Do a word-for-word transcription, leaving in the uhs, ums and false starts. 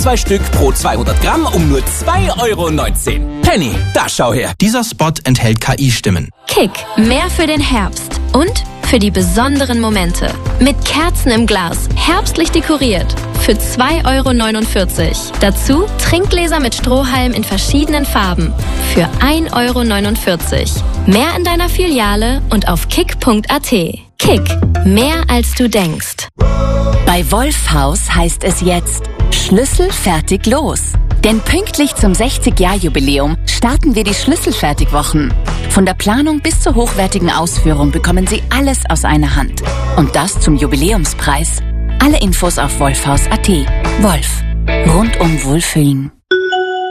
zwei Stück pro zweihundert Gramm um nur zwei Euro neunzehn. Penny, da schau her. Dieser Spot enthält K I-Stimmen. Kick, mehr für den Herbst und für die besonderen Momente. Mit Kerzen im Glas, herbstlich dekoriert. Für zwei Euro neunundvierzig. Dazu Trinkgläser mit Strohhalm in verschiedenen Farben. Für ein Euro neunundvierzig. Mehr in deiner Filiale und auf kick punkt a t. Kick, mehr als du denkst. Bei Wolfhaus heißt es jetzt Schlüssel fertig los. Denn pünktlich zum sechzig-Jahr-Jubiläum starten wir die Schlüsselfertigwochen. Von der Planung bis zur hochwertigen Ausführung bekommen Sie alles aus einer Hand. Und das zum Jubiläumspreis. Alle Infos auf wolfhaus punkt a t. Wolf. Rundum Wohlfühlen.